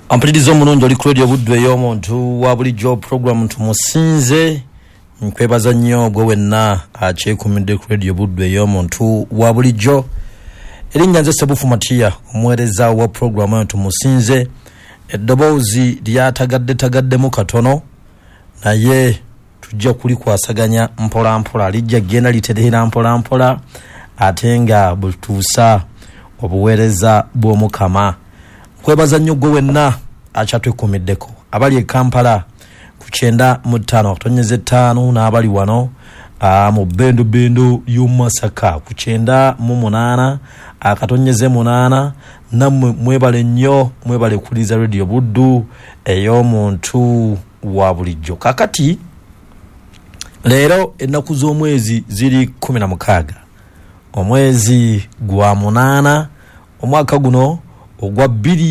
Ampuliriza omulungi oli ku radio Budwe y'omuntu wa bulijjo program tumusinze nkwebaza nnyo gwe wenna akyekuumidde ku radio Budwe y'omuntu wa bulijjo. Erinnya nze Sebufu Matiya omuweereza wa program eyo tumusinze. Eddoboozi lyatagaddemu katono naye tujja kulikwasaganya mpola mpola, lijja genda literera mpola mpola ate nga butuusa obuweereza bw'Omukama. Kwebaza nnyo gwe wenna akyatwekuumiddeko, abali e Kampala ku 95.5 n'abali wano mu Bendo y'Omasaka ku 98 akatonyeze 8 nammwe mwebale nnyo, mwebale kuliza radio Buddu ey'omuntu wa bulijjo. Kakati leero ennaku z'omwezi ziri 16 omwezi gwa 8 omwaka guno ogwa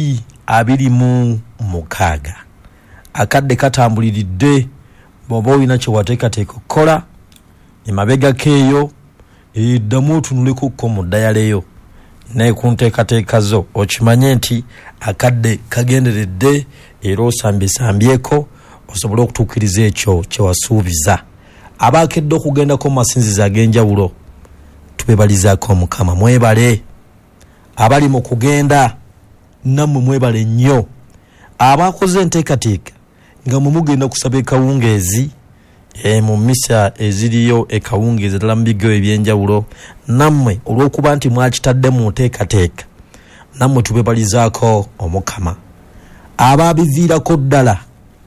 2026. Akadde katambuliridde bw'oba olina kye wateekateeka okukola emabega keeyo eddamu otunulekokko mu ddayaleyo naye ku nteekateeka zo okimanye nti akadde kagenderedde era osambyeko osobole okutuukiriza ekyo kye wasuubiza. Abaakedde okugendako mu masinzizo ag'enjawulo tubebalizaako Omukama, mwebale. Abali mu kugenda nammwe mwebale nnyo. Abaakoze enteekateeka nga mwe mugenda kusaba ekawungeezi mu misa eziriyo ekawungeezi ddala mu bigo ebyenjawulo, nammwe olw'okuba nti mwakitadde mu nteekateeka nammwe tubebalizaako Omukama. Abaabiviirako ddala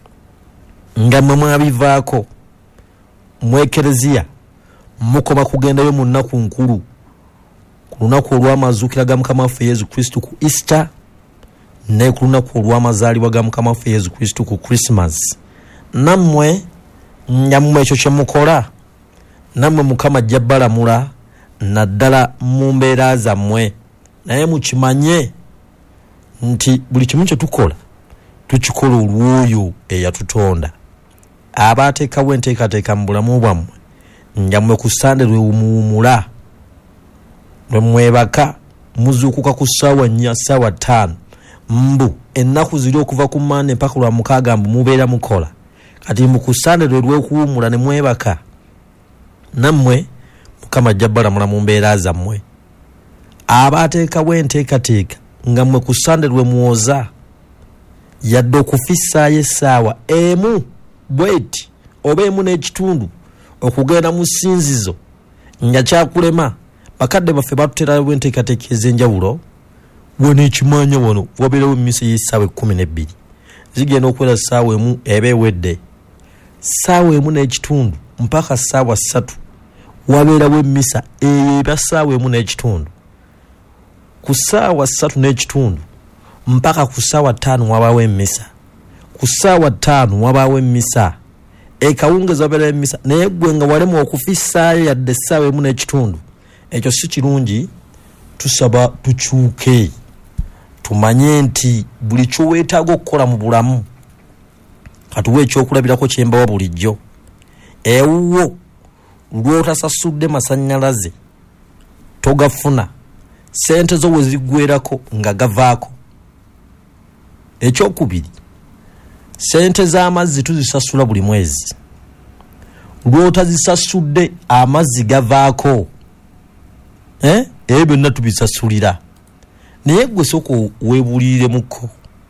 nga mwe mwabivaako mwekereziya mukoma kugendayo mu nnaku nkulu ku lunaku olw'amazuukira ga Mukama waffe Yesu Kristo ku Easter ne ku lunaku olw'amazaalibwa ga Mukama waffe Yesu Kristo ku Christmas. Nammwe nyammwe ekyo kye mukola nammwe Mukama ajja balamula naddala mu mbeera zammwe, naye mukimanye nti buli kimu kye tukola tukikola olw'oyo eyatutonda. Abaateekawo enteekateeka mu bulamu bwammwe njammwe ku Sande lwe muwumula, lwe mwebaka muzuukuka ku ssaawa 4 ssaawa 5 mbu ennaku ziri okuva ku Mande mpaka lwa 6 mbu mubeera mukola. Kati mu ku Sande lwe lw'okuwumula ne mwebaka, nammwe Mukama ajja balamula mu mbeera zammwe. Abaateekawo enteekateeka nga mmwe ku Sande lwe muwoza yadde okufissaayo essaawa emu bweti oba emu n'ekitundu okugenda mu ssinzizo nga kyakulema, bakadde baffe batuterawo enteekateeka ez'enjawulo. Wano ekimanya wano wabeerawo emmisa y'essaawa 12 zigenda okuwera ssaawa emu eba ewedde, ssaawa emu n'ekitundu mpaka ssaawa 3 wabeerawo emmisa eba ssaawa emu n'ekitundu, ku ssaawa 3 n'ekitundu mpaka ku ssaawa 5 wabaawo emmisa, ku ssaawa 5 wabaawo emmisa, ekawungeezi wabeerawo emmisa, naye gwe nga walemwa okufissaayo yadde ssaawa emu n'ekitundu. Ekyo si kirungi. Tusaba tukyuke tumanye nti buli kyoweetaaga okukola mu bulamu katuwa ekyokulabirako kyembawa bulijjo. Ewuwo lw'otasasudde masannyalaze togafuna, sente zo we ziggwerako nga gavaako. Ekyokubiri, sente z'amazzi tuzisasula buli mwezi, lw'otazisasudde amazzi gavaako. Ebyo byonna tubisasulira, naye gwe sooka weebuliremuko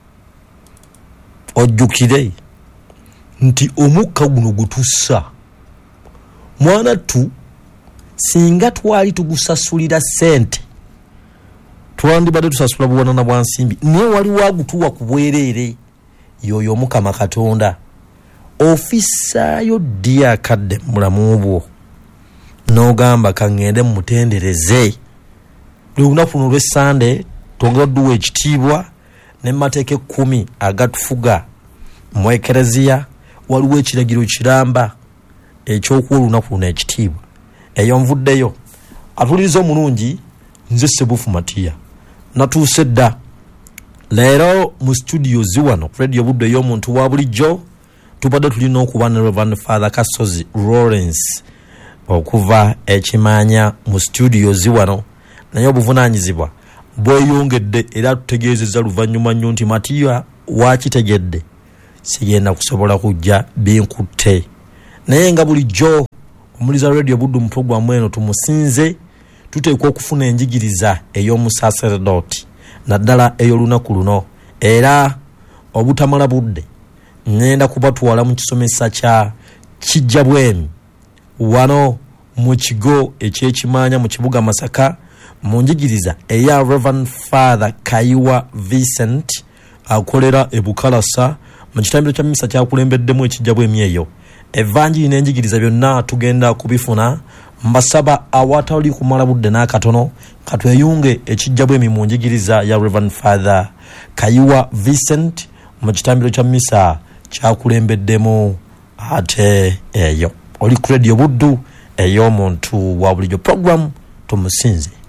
ojjukire nti omukka guno gutussa mwana tu, singa twali tugusasulira sente twandibadde tusasula buwanana bwa nsimbi, naye waliwo agutuwa ku bwereere. Yoyo Mukama Katonda ofissaayo ddi akadde mu bulamu bwo n'ogamba kaŋŋende mmutendereze. Lunaku luno lw'Essande twongera dduwa ekitiibwa ne mateeka 10 agatufuga mu Ekereziya. Waliwo ekiragiro kiramba ekyokuwa olunaku luno ekitiibwa. Eyo nvuddeyo. Atuliriza omulungi nze Sebufu Matiya natuuse dda leero mu studio ziwano radio Budde ey'omuntu wa bulijjo. Tubadde tulina okuba ne Reverend Father Kasozi Lawrence okuva ekimanya mu studio ziwano, naye obuvunaanyizibwa bweyongedde era tutegeezezza luvannyuma nnyo nti Matiya wakitegedde sigenda kusobola kujja binkutte naye nga bulijjo omuliza radio buddu mu program eno tumusinze tuteekwa okufuna enjigiriza ey'omusaserdoti naddala ey'olunaku luno era obutamala budde ngenda kubatwala mu kisomesa kya Kijjabwemi wano mu kigo eky'Ekimanya mu kibuga Masaka mu njigiriza eya Reverend Father Kayiwa Vincent akolera ebukalasa mu kitambiro kya misa kyakulembeddemu Ekijjabwemi eyo evanjiri n'enjigiriza byonna tugenda kubifuna mbasaba awatali kumala budde n'akatono katweyunge Ekijjabwemi mu njigiriza ya Reverend Father Kayiwa Vincent mu kitambiro kya misa kyakulembeddemu ate eyo oli ku radio buddu ey'omuntu wa bulijjo program tumusinze.